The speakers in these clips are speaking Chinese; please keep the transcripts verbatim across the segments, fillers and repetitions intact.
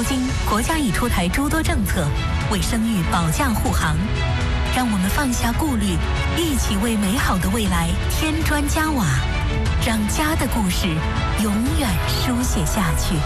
今，国家已出台诸多政策，为生育保驾护航。让我们放下顾虑，一起为美好的未来添砖加瓦，让家的故事永远书写下去。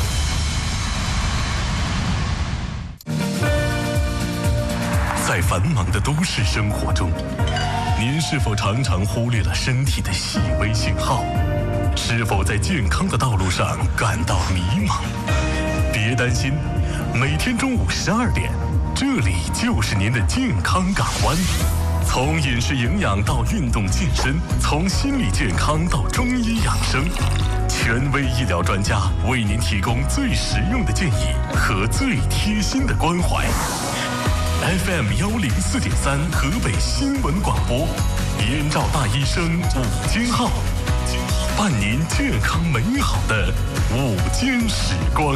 在繁忙的都市生活中，您是否常常忽略了身体的细微信号？是否在健康的道路上感到迷茫？别担心，每天中午十二点，这里就是您的健康港湾。从饮食营养到运动健身，从心理健康到中医养生，权威医疗专家为您提供最实用的建议和最贴心的关怀。F M 幺零四点三河北新闻广播，燕赵大医生午间号，伴您健康美好的午间时光。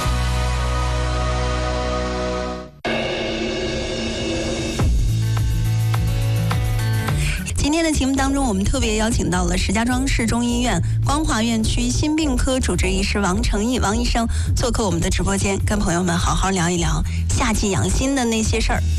今天的节目当中，我们特别邀请到了石家庄市中医院光华院区心病科主治医师王成义王医生做客我们的直播间，跟朋友们好好聊一聊夏季养心的那些事儿。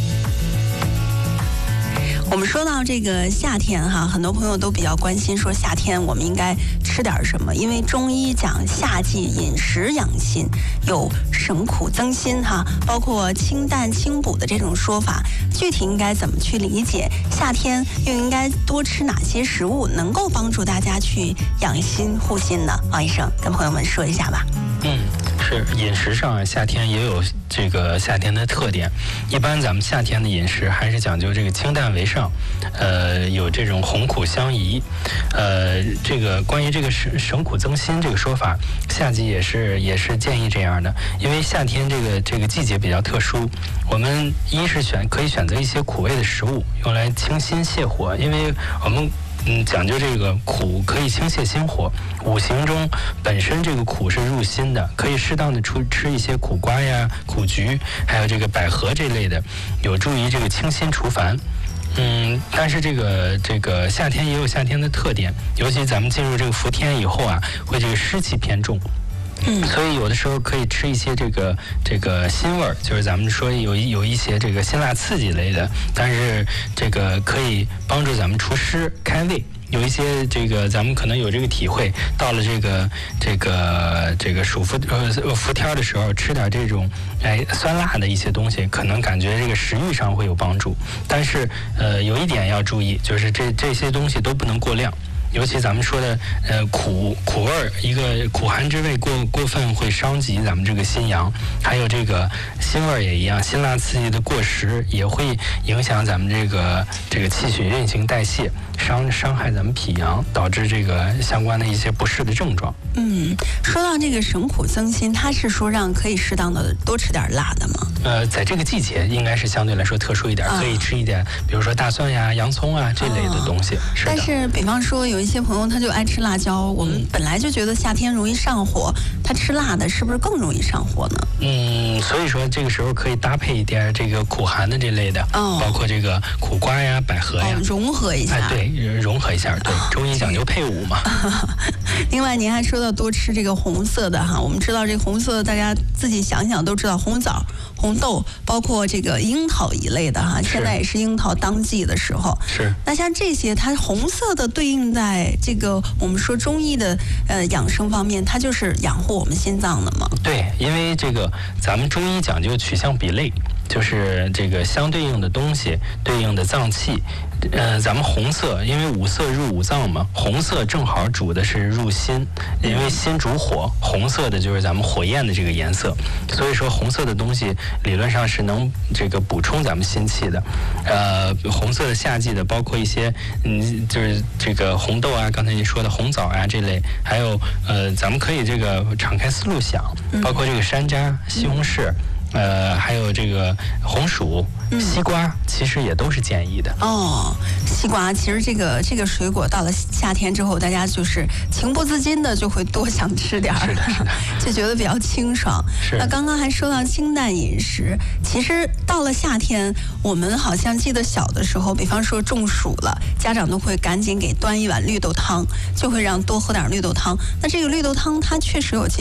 我们说到这个夏天哈，很多朋友都比较关心，说夏天我们应该吃点什么？因为中医讲夏季饮食养心，有省苦增辛哈，包括清淡清补的这种说法。具体应该怎么去理解？夏天又应该多吃哪些食物，能够帮助大家去养心护心呢？王医生跟朋友们说一下吧。 嗯，是饮食上夏天也有这个夏天的特点。一般咱们夏天的饮食还是讲究这个清淡为上，呃，有这种红苦相宜。呃，这个关于这个省省苦增辛这个说法，夏季也是也是建议这样的，因为夏天这个这个季节比较特殊，我们一是选可以选择一些苦味的食物，用来清心泻火，因为我们。嗯，讲究这个苦可以清泻心火，五行中本身这个苦是入心的，可以适当的出吃一些苦瓜呀、苦菊，还有这个百合这类的，有助于这个清心除烦。嗯，但是这个这个夏天也有夏天的特点，尤其咱们进入这个伏天以后啊，会这个湿气偏重。嗯，所以有的时候可以吃一些这个这个辛味儿，就是咱们说有一有一些这个辛辣刺激类的，但是这个可以帮助咱们除湿开胃。有一些这个咱们可能有这个体会，到了这个这个这个暑伏呃伏天的时候，吃点这种哎酸辣的一些东西，可能感觉这个食欲上会有帮助。但是呃有一点要注意，就是这这些东西都不能过量。尤其咱们说的，呃，苦苦味儿，一个苦寒之味过过分会伤及咱们这个心阳，还有这个辛味儿也一样，辛辣刺激的过食也会影响咱们这个这个气血运行代谢，伤伤害咱们脾阳，导致这个相关的一些不适的症状。 嗯，说到这个省苦增辛，它是说让可以适当的多吃点辣的吗？ 呃，在这个季节应该是相对来说特殊一点，啊、可以吃一点，比如说大蒜呀、洋葱啊这类的东西。啊、是的。 但是，比方说有一些朋友他就爱吃辣椒，我们本来就觉得夏天容易上火，他吃辣的是不是更容易上火呢？ 嗯，所以说这个时候可以搭配一点这个苦寒的这类的，哦、包括这个苦瓜呀、百合呀， 哦、融合一下。 哎，对，融合一下，对，哦、中医讲究配伍嘛。 另外，您还说到多吃这个红色的哈，我们知道这个红色，大家自己想想都知道，红枣、红豆，包括这个樱桃一类的哈，现在也是樱桃当季的时候。 是。 那像这些，它红色的对应在这个我们说中医的呃养生方面，它就是养护我们心脏的嘛。 对，因为这个咱们中医讲究取象比类，就是这个相对应的东西对应的脏器。呃，咱们红色，因为五色入五脏嘛，红色正好主的是入心，因为心主火，红色的就是咱们火焰的这个颜色，所以说红色的东西理论上是能这个补充咱们心气的。呃，红色的夏季的包括一些，嗯，就是这个红豆啊，刚才您说的红枣啊这类，还有呃，咱们可以这个敞开思路想，包括这个山楂、西红柿。呃，还有这个红薯、西瓜，其实也都是建议的。 哦，西瓜其实这个这个水果到了夏天之后，大家就是情不自禁的就会多想吃点儿， 是的，是的， 就觉得比较清爽。 是。 那刚刚还说到清淡饮食，其实到了夏天，我们好像记得小的时候，比方说中暑了，家长都会赶紧给端一碗绿豆汤，就会让多喝点绿豆汤。那这个绿豆汤它确实有这